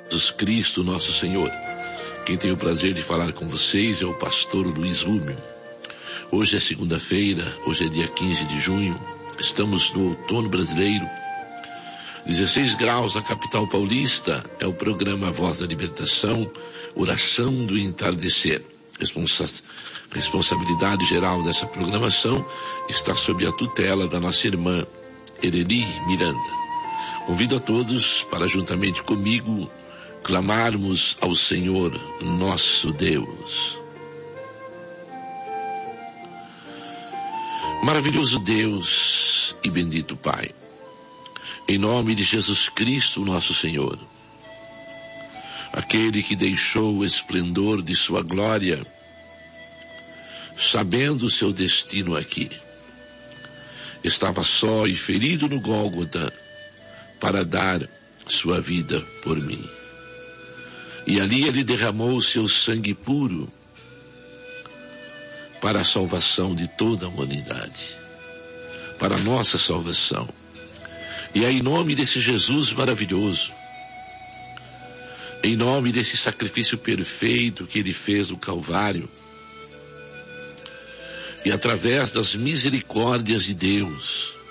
Jesus Cristo, nosso Senhor. Quem tem o prazer de falar com vocês é o pastor Luiz Rubio. Hoje é segunda-feira, hoje é dia 15 de junho, estamos no outono brasileiro. 16 graus na capital paulista, é o programa Voz da Libertação, oração do entardecer. Responsabilidade geral dessa programação está sob a tutela da nossa irmã Ereli Miranda. Convido a todos para, juntamente comigo, clamarmos ao Senhor, nosso Deus. Maravilhoso Deus e bendito Pai, em nome de Jesus Cristo, nosso Senhor, aquele que deixou o esplendor de sua glória, sabendo o seu destino aqui, estava só e ferido no Gólgota para dar sua vida por mim. E ali ele derramou o seu sangue puro para a salvação de toda a humanidade, para a nossa salvação. E é em nome desse Jesus maravilhoso, em nome desse sacrifício perfeito que ele fez no Calvário, e através das misericórdias de Deus,